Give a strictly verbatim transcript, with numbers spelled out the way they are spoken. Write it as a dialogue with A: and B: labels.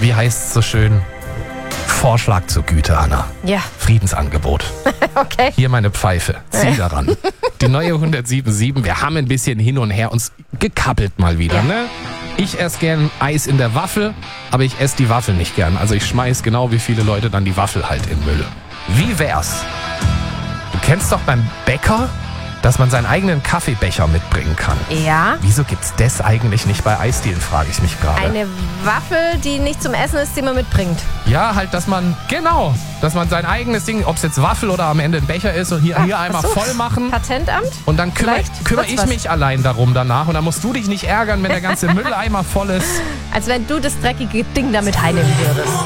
A: wie heißt es so schön? Vorschlag zur Güte, Anna.
B: Ja,
A: Friedensangebot.
B: okay.
A: Hier meine Pfeife. Zieh daran. Die neue hundertsieben sieben. Wir haben ein bisschen hin und her uns gekappelt mal wieder,
B: Ja.
A: ne? Ich esse gern Eis in der Waffel, aber ich esse die Waffel nicht gern. Also ich schmeiß genau wie viele Leute dann die Waffel halt in Müll. Wie wär's? Du kennst doch beim Bäcker, dass man seinen eigenen Kaffeebecher mitbringen kann.
B: Ja.
A: Wieso gibt's das eigentlich nicht bei Eisdielen, frage ich mich gerade.
B: Eine Waffel, die nicht zum Essen ist, die man mitbringt.
A: Ja, halt, dass man, genau, dass man sein eigenes Ding, ob es jetzt Waffel oder am Ende ein Becher ist, und hier, hier einmal
B: ach so.
A: voll machen.
B: Patentamt?
A: Und dann kümmere
B: Vielleicht
A: kümmer
B: wird's
A: ich
B: was.
A: mich allein darum danach. Und dann musst du dich nicht ärgern, wenn der ganze Mülleimer voll ist.
B: Als wenn du das dreckige Ding damit heimnehmen würdest.